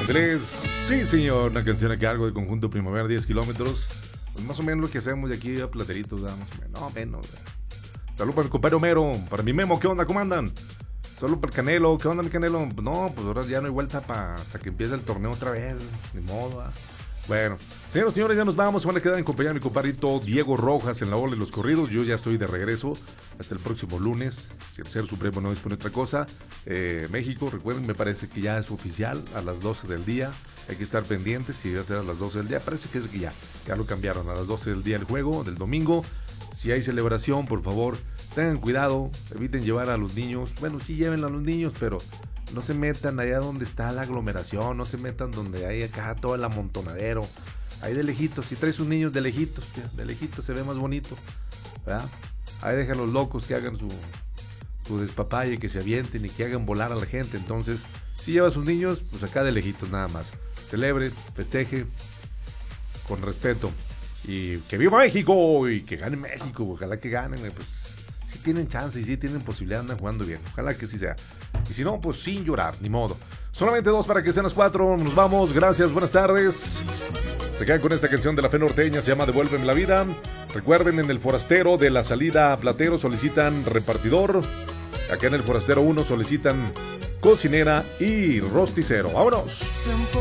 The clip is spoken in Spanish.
Andrés. Sí, señor, una canción a cargo del conjunto Primavera 10 kilómetros. Pues más o menos lo que hacemos de aquí a Plateritos, más o menos. No, menos. Salud para mi compadre Homero, para mi Memo, ¿qué onda? ¿Cómo andan? Salud para el Canelo, ¿qué onda mi Canelo? No, pues ahora ya no hay vuelta hasta que empiece el torneo otra vez, ni modo. Bueno, señores, ya nos vamos. Se van a quedar en compañía de mi compadrito Diego Rojas en la ola de los corridos. Yo ya estoy de regreso hasta el próximo lunes. Si el Ser Supremo no dispone otra cosa. México, recuerden, me parece que ya es oficial a las 12 del día. Hay que estar pendientes si va a ser a las 12 del día. Parece que es que ya lo cambiaron a las 12 del día el juego, del domingo. Si hay celebración, por favor, tengan cuidado, eviten llevar a los niños. Bueno, sí lleven a los niños, pero no se metan allá donde está la aglomeración, no se metan donde hay acá todo el amontonadero. Ahí de lejitos, si traes sus niños de lejitos se ve más bonito, ¿verdad? Ahí dejan los locos que hagan su despapalle, que se avienten y que hagan volar a la gente. Entonces, si lleva a sus niños, pues acá de lejitos nada más. Celebre, festeje, con respeto. Y que viva México y que gane México, ojalá que ganen, pues si tienen chance y si tienen posibilidad, andan jugando bien, ojalá que sí sea. Y si no, pues sin llorar, ni modo. Solamente 2 para que sean las 4, nos vamos, gracias, buenas tardes. Se quedan con esta canción de la fe norteña, se llama Devuélveme la vida. Recuerden, en el Forastero de la salida a Platero solicitan repartidor. Acá en el Forastero 1 solicitan cocinera y rosticero. ¡Vámonos!